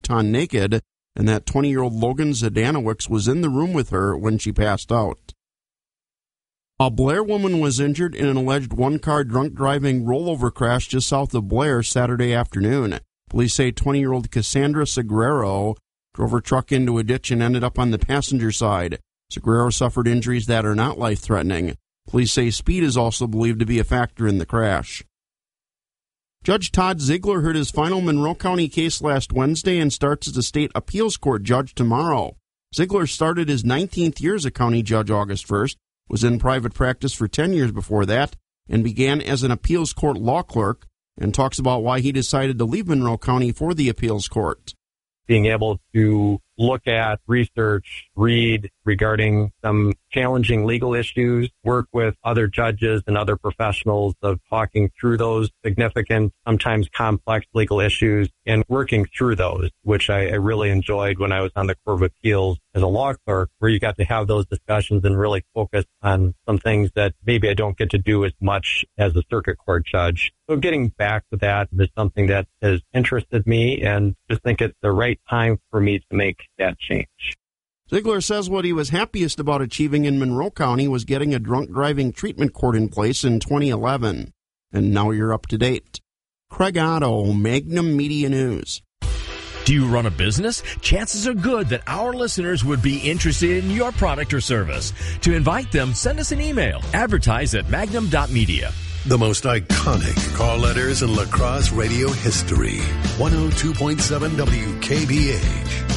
futon naked, and that 20-year-old Logan Zdanowicz was in the room with her when she passed out. A Blair woman was injured in an alleged one-car drunk driving rollover crash just south of Blair Saturday afternoon. Police say 20-year-old Cassandra Sagrero drove her truck into a ditch and ended up on the passenger side. Sagrero suffered injuries that are not life-threatening. Police say speed is also believed to be a factor in the crash. Judge Todd Ziegler heard his final Monroe County case last Wednesday and starts as a state appeals court judge tomorrow. Ziegler started his 19th year as a county judge August 1st, was in private practice for 10 years before that, and began as an appeals court law clerk, and talks about why he decided to leave Monroe County for the appeals court. Being able to look at, research, read regarding some challenging legal issues, work with other judges and other professionals of talking through those significant, sometimes complex legal issues and working through those, which I really enjoyed when I was on the Court of Appeals as a law clerk, where you got to have those discussions and really focus on some things that maybe I don't get to do as much as a circuit court judge. So getting back to that is something that has interested me, and just think it's the right time for me to make that change. Ziegler says what he was happiest about achieving in Monroe County was getting a drunk driving treatment court in place in 2011. And now you're up to date. Craig Otto, Magnum Media News. Do you run a business? Chances are good that our listeners would be interested in your product or service. To invite them, send us an email. Advertise@magnum.media. The most iconic call letters in lacrosse radio history. 102.7 WKBH.